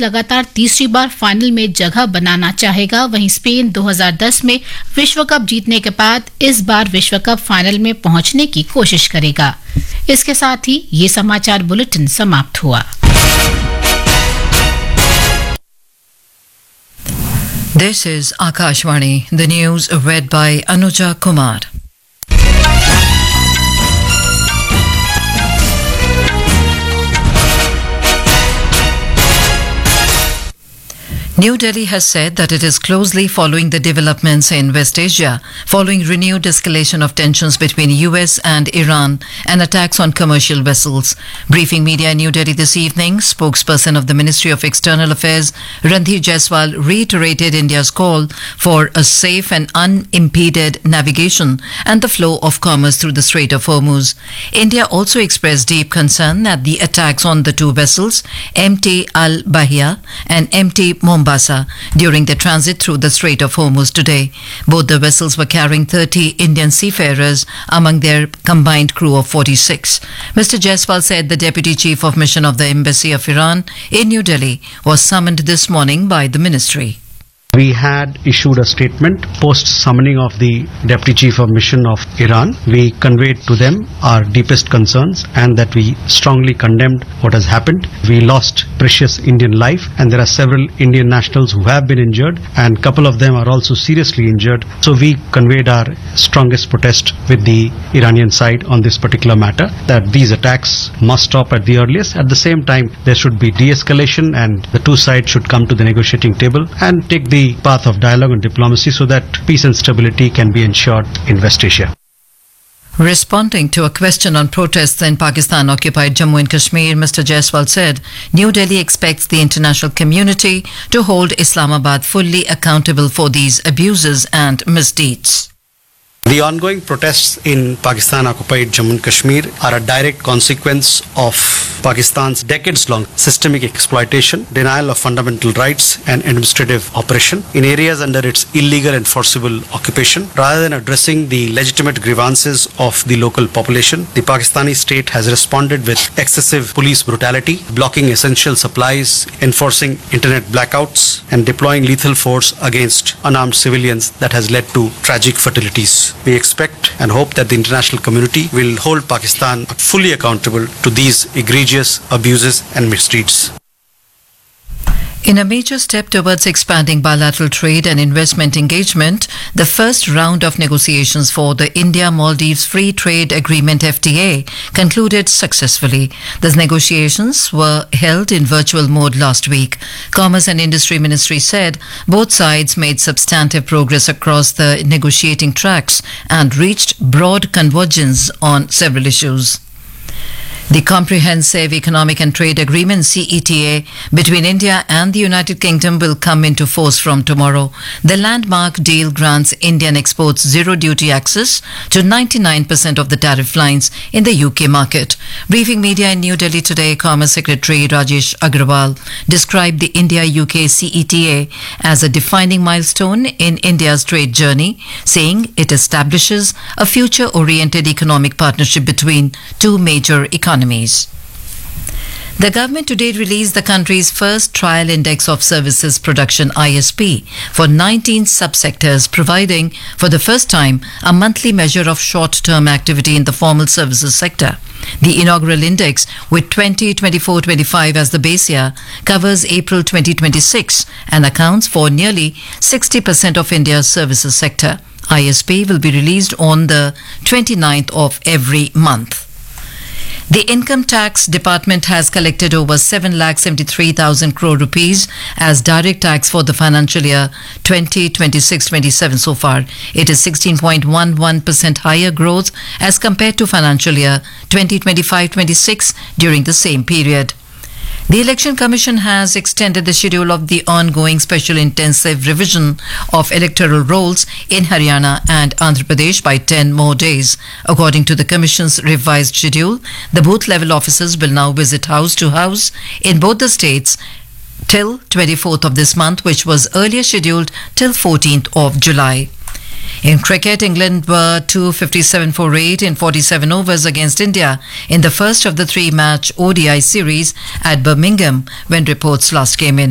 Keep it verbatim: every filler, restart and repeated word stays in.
लगातार तीसरी बार फाइनल में जगह बनाना चाहेगा। वहीं स्पेन दो हज़ार दस में विश्व कप जीतने के बाद इस बार विश्व कप फाइनल में पहुंचने की कोशिश करेगा। इसके साथ ही ये समाचार बुलेटिन समाप्त हुआ। This is Akashvani, the news read by Anuja Kumar. New Delhi has said that it is closely following the developments in West Asia following renewed escalation of tensions between U S and Iran and attacks on commercial vessels. Briefing media in New Delhi this evening, spokesperson of the Ministry of External Affairs Randhir Jaiswal reiterated India's call for a safe and unimpeded navigation and the flow of commerce through the Strait of Hormuz. India also expressed deep concern at the attacks on the two vessels M T Al-Bahia and M T Mombasa during their transit through the Strait of Hormuz today. Both the vessels were carrying thirty Indian seafarers among their combined crew of forty-six. Mister Jaiswal said the Deputy Chief of Mission of the Embassy of Iran in New Delhi was summoned this morning by the ministry. We had issued a statement post summoning of the Deputy Chief of Mission of Iran. We conveyed to them our deepest concerns and that we strongly condemned what has happened. We lost precious Indian life and there are several Indian nationals who have been injured and a couple of them are also seriously injured. So we conveyed our strongest protest with the Iranian side on this particular matter, that these attacks must stop at the earliest. At the same time, there should be de-escalation and the two sides should come to the negotiating table and take the path of dialogue and diplomacy so that peace and stability can be ensured in West Asia. Responding to a question on protests in Pakistan-occupied Jammu and Kashmir, Mister Jaiswal said New Delhi expects the international community to hold Islamabad fully accountable for these abuses and misdeeds. The ongoing protests in Pakistan-occupied Jammu and Kashmir are a direct consequence of Pakistan's decades-long systemic exploitation, denial of fundamental rights and administrative oppression in areas under its illegal and forcible occupation. Rather than addressing the legitimate grievances of the local population, the Pakistani state has responded with excessive police brutality, blocking essential supplies, enforcing internet blackouts and deploying lethal force against unarmed civilians that has led to tragic fatalities. We expect and hope that the international community will hold Pakistan fully accountable to these egregious abuses and misdeeds. In a major step towards expanding bilateral trade and investment engagement, the first round of negotiations for the India-Maldives Free Trade Agreement F T A concluded successfully. The negotiations were held in virtual mode last week. Commerce and Industry Ministry said both sides made substantive progress across the negotiating tracks and reached broad convergence on several issues. The Comprehensive Economic and Trade Agreement C E T A between India and the United Kingdom will come into force from tomorrow. The landmark deal grants Indian exports zero duty access to ninety-nine percent of the tariff lines in the U K market. Briefing media in New Delhi today, Commerce Secretary Rajesh Agrawal described the India-U K C E T A as a defining milestone in India's trade journey, saying it establishes a future-oriented economic partnership between two major economies. The government today released the country's first trial index of services production I S P for nineteen subsectors, providing for the first time a monthly measure of short-term activity in the formal services sector. The inaugural index, with twenty twenty-four twenty-five as the base year, covers April twenty twenty-six and accounts for nearly sixty percent of India's services sector. I S P will be released on the twenty-ninth of every month. The Income Tax Department has collected over seven lakh seventy-three thousand crore rupees as direct tax for the financial year twenty twenty-six twenty-seven so far. It is sixteen point one one percent higher growth as compared to financial year twenty twenty-five twenty-six during the same period. The Election Commission has extended the schedule of the ongoing special intensive revision of electoral rolls in Haryana and Andhra Pradesh by ten more days. According to the Commission's revised schedule, the booth-level officers will now visit house to house in both the states till twenty-fourth of this month, which was earlier scheduled till fourteenth of July. In cricket, England were two fifty-seven for eight in forty-seven overs against India in the first of the three-match O D I series at Birmingham when reports last came in.